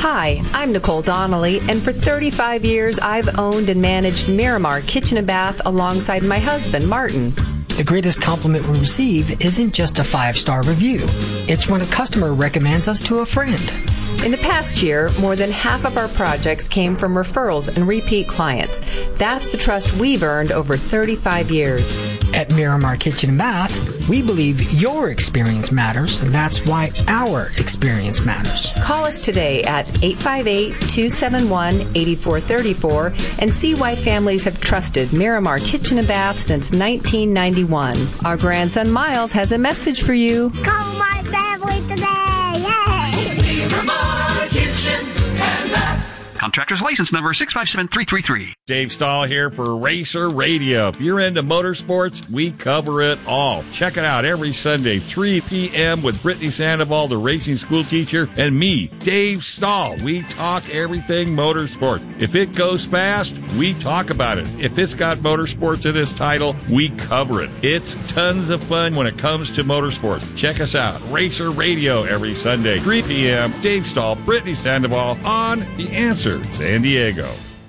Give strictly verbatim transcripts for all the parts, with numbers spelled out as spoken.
Hi, I'm Nicole Donnelly, and for thirty-five years I've owned and managed Miramar Kitchen and Bath alongside my husband, Martin. The greatest compliment we receive isn't just a five-star review. It's when a customer recommends us to a friend. In the past year, more than half of our projects came from referrals and repeat clients. That's the trust we've earned over thirty-five years. At Miramar Kitchen and Bath, we believe your experience matters, and that's why our experience matters. Call us today at eight five eight, two seven one, eight four three four and see why families have trusted Miramar Kitchen and Bath since nineteen ninety-one. Our grandson Miles has a message for you. Call my family today! Yay! Miramar Kitchen and Bath. Contractor's license number six five seven three three three. Dave Stahl here for Racer Radio. If you're into motorsports, we cover it all. Check it out every Sunday, three p.m. with Brittany Sandoval, the racing school teacher, and me, Dave Stahl. We talk everything motorsport. If it goes fast, we talk about it. If it's got motorsports in its title, we cover it. It's tons of fun when it comes to motorsports. Check us out, Racer Radio, every Sunday, three p.m. Dave Stahl, Brittany Sandoval on The Answer San Diego.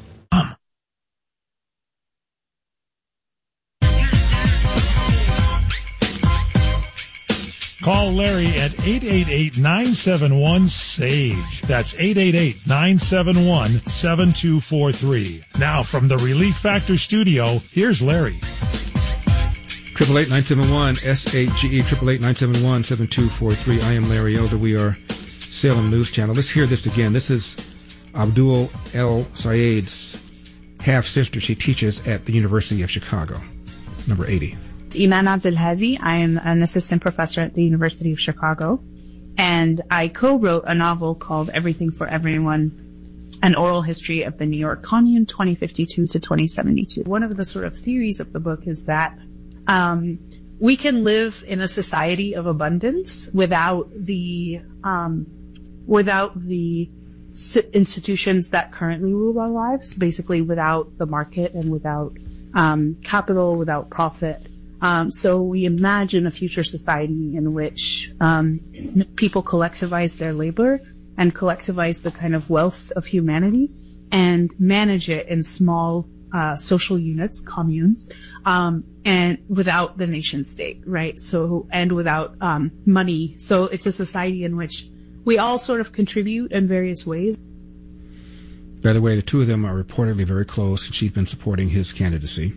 Call Larry at eight eight eight, nine seven one, S A G E. That's eight eight eight, nine seven one, seven two four three. Now from the Relief Factor studio, here's Larry. Triple eight nine seven one S A G E, triple eight nine seven one seven two four three. I am Larry Elder. We are Salem News Channel. Let's hear this again. This is Abdul El Sayed's half sister. She teaches at the University of Chicago. Number eighty. Iman Abdelhazi. I am an assistant professor at the University of Chicago, and I co-wrote a novel called Everything for Everyone, an oral history of the New York Commune, twenty fifty-two to twenty seventy-two. One of the sort of theories of the book is that um, we can live in a society of abundance without the um, without the institutions that currently rule our lives, basically without the market and without um, capital, without profit. Um, so we imagine a future society in which um, people collectivize their labor and collectivize the kind of wealth of humanity and manage it in small uh, social units, communes, um, and without the nation state, right? So, and without um, money. So it's a society in which we all sort of contribute in various ways. By the way, the two of them are reportedly very close. She's been supporting his candidacy.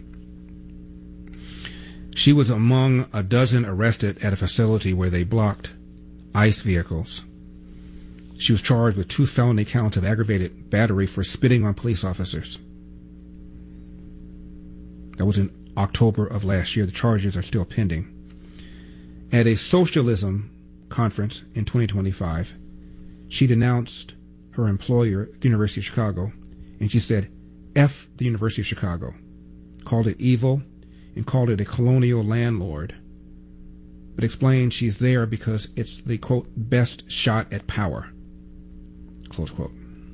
She was among a dozen arrested at a facility where they blocked ICE vehicles. She was charged with two felony counts of aggravated battery for spitting on police officers. That was in October of last year. The charges are still pending. At a socialism conference in twenty twenty-five, she denounced her employer, the University of Chicago, and she said, F the University of Chicago, called it evil, and called it a colonial landlord, but explained she's there because it's the, quote, best shot at power, close quote.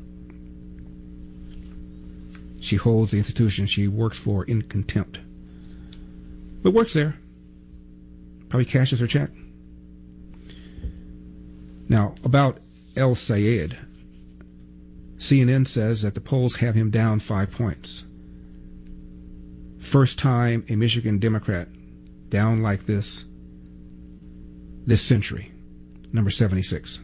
She holds the institution she works for in contempt, but works there. Probably cashes her check. Now, about El Sayed, C N N says that the polls have him down five points. First time a Michigan Democrat down like this this century. Number seventy-six.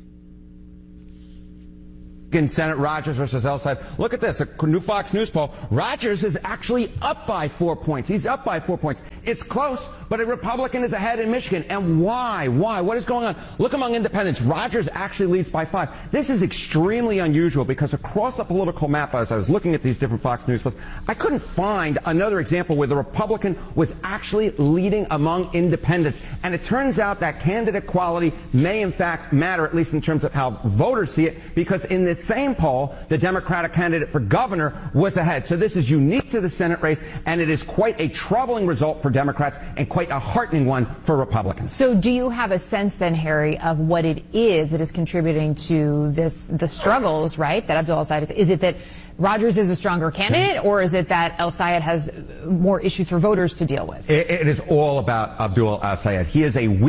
In Senate, Rogers versus El Sayed. Look at this, a new Fox News poll. Rogers is actually up by four points. He's up by four points. It's close, but a Republican is ahead in Michigan. And why? Why? What is going on? Look among independents. Rogers actually leads by five. This is extremely unusual because across the political map, as I was looking at these different Fox News polls, I couldn't find another example where the Republican was actually leading among independents. And it turns out that candidate quality may in fact matter, at least in terms of how voters see it, because in this same poll, the Democratic candidate for governor was ahead. So this is unique to the Senate race, and it is quite a troubling result for Democrats and quite a heartening one for Republicans. So do you have a sense then, Harry, of what it is that is contributing to this, the struggles, right, that Abdul El Sayed is? Is it that Rogers is a stronger candidate, or is it that El Sayed has more issues for voters to deal with? It, it is all about Abdul El Sayed. He is a weak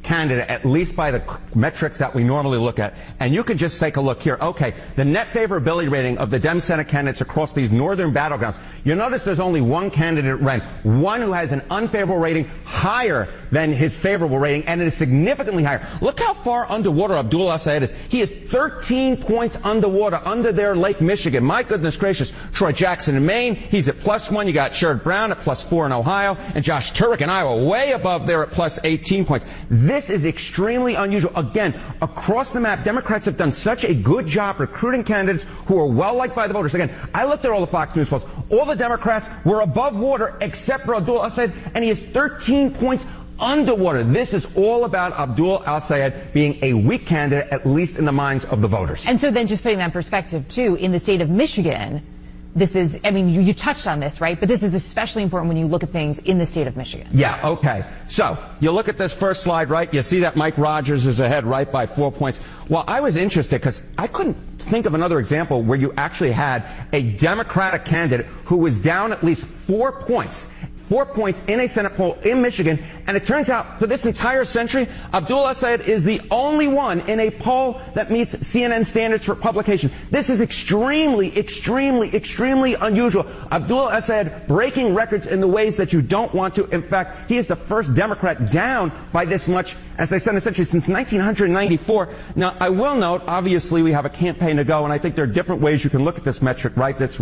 candidate, at least by the metrics that we normally look at. And you can just take a look here. Okay, the net favorability rating of the Dem Senate candidates across these northern battlegrounds. You'll notice there's only one candidate ranked, one who has an unfavorable rating higher than his favorable rating, and it is significantly higher. Look how far underwater Abdul El-Sayed is. He is thirteen points underwater, under there Lake Michigan. My goodness gracious. Troy Jackson in Maine, he's at plus one. You got Sherrod Brown at plus four in Ohio, and Josh Turek in Iowa way above there at plus eighteen points. This is extremely unusual. Again, across the map, Democrats have done such a good job recruiting candidates who are well liked by the voters. Again, I looked at all the Fox News polls. All the Democrats were above water except for Abdul El-Sayed, and he is thirteen points underwater. This is all about Abdul El-Sayed being a weak candidate, at least in the minds of the voters. And so then just putting that in perspective, too, in the state of Michigan, this is, I mean, you, you touched on this, right? But this is especially important when you look at things in the state of Michigan. Yeah, okay. So, you look at this first slide, right? You see that Mike Rogers is ahead, right, by four points. Well, I was interested because I couldn't think of another example where you actually had a Democratic candidate who was down at least four points. Four points in a Senate poll in Michigan, and it turns out for this entire century, Abdul El-Sayed is the only one in a poll that meets C N N standards for publication. This is extremely, extremely, extremely unusual. Abdul El-Sayed breaking records in the ways that you don't want to. In fact, he is the first Democrat down by this much, as I said, in the century since nineteen ninety-four. Now, I will note, obviously, we have a campaign to go, and I think there are different ways you can look at this metric, right? That's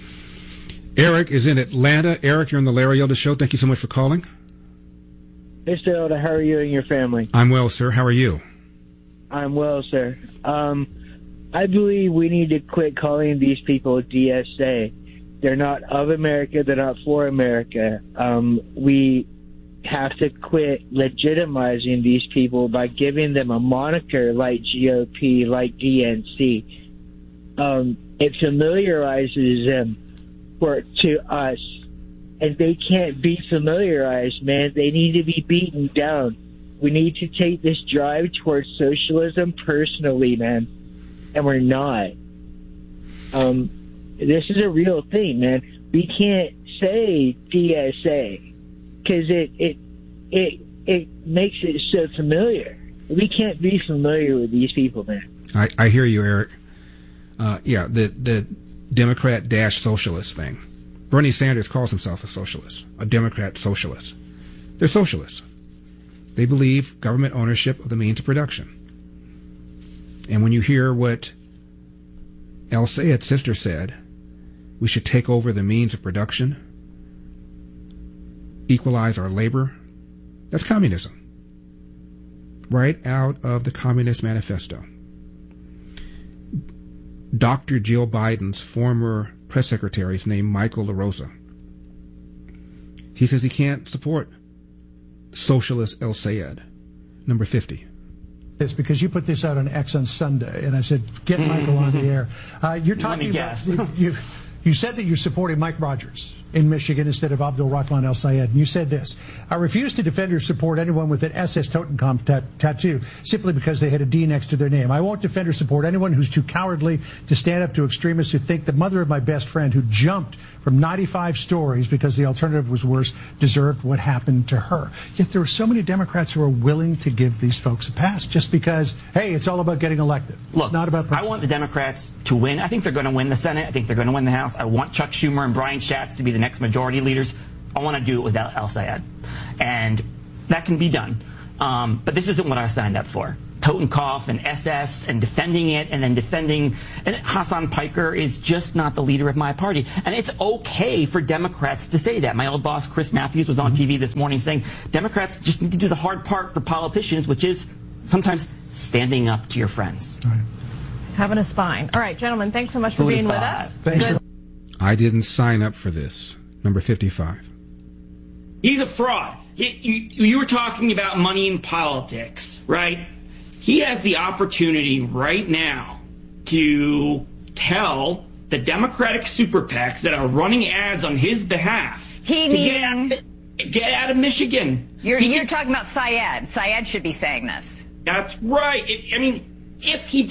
Eric is in Atlanta. Eric, you're on the Larry Elder Show. Thank you so much for calling. Mister Elder, how are you and your family? I'm well, sir. How are you? I'm well, sir. Um, I believe we need to quit calling these people D S A. They're not of America. They're not for America. Um, we have to quit legitimizing these people by giving them a moniker like G O P, like D N C. Um, it familiarizes them for to us, and they can't be familiarized, man. They need to be beaten down. We need to take this drive towards socialism personally, man, and we're not. Um, this is a real thing, man. We can't say D S A because it it it it makes it so familiar. We can't be familiar with these people, man. I, I hear you, Eric. Uh, yeah, the the Democrat dash socialist thing. Bernie Sanders calls himself a socialist, a Democrat socialist. They're socialists. They believe government ownership of the means of production. And when you hear what El-Sayed's sister said, we should take over the means of production, equalize our labor, that's communism. Right out of the Communist Manifesto. Doctor Jill Biden's former press secretary is named Michael LaRosa. He says he can't support socialist El-Sayed. Number fifty. This because you put this out on X on Sunday, and I said, get Michael on the air. Uh, you're talking about, you, you, you said that you're supporting Mike Rogers in Michigan instead of Abdul Rahman El-Sayed. And you said this: I refuse to defend or support anyone with an S S Totenkopf ta- tattoo simply because they had a D next to their name. I won't defend or support anyone who's too cowardly to stand up to extremists who think the mother of my best friend, who jumped from ninety-five stories because the alternative was worse, deserved what happened to her. Yet there are so many Democrats who are willing to give these folks a pass just because, hey, it's all about getting elected. Look, it's not about I want the Democrats to win. I think they're going to win the Senate. I think they're going to win the House. I want Chuck Schumer and Brian Schatz to be the next majority leaders. I want to do it without El-Sayed. And that can be done. Um, but this isn't what I signed up for. Totenkopf and S S and defending it and then defending and Hassan Piker is just not the leader of my party. And it's okay for Democrats to say that. My old boss, Chris Matthews, was on T V this morning saying Democrats just need to do the hard part for politicians, which is sometimes standing up to your friends. Right. Having a spine. All right, gentlemen, thanks so much for being with us. Thanks. For- I didn't sign up for this. Number fifty-five. He's a fraud. You, you, you were talking about money in politics, right? He has the opportunity right now to tell the Democratic super PACs that are running ads on his behalf he to meaning, get, out of, get out of Michigan. You're, he, you're talking about Syed. Syed should be saying this. That's right. It, I mean, if he...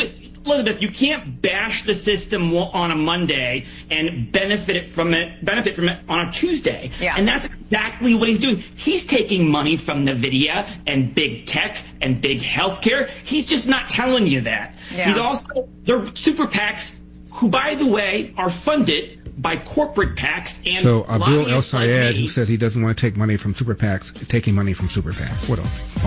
Elizabeth, you can't bash the system on a Monday and benefit it from it, benefit from it on a Tuesday. Yeah. And that's exactly what he's doing. He's taking money from NVIDIA and big tech and big healthcare. He's just not telling you that. Yeah. He's also, they're super PACs who, by the way, are funded by corporate PACs and so Abdul El lobbyists like Sayed, me. who says he doesn't want to take money from super PACs, taking money from super PACs. What a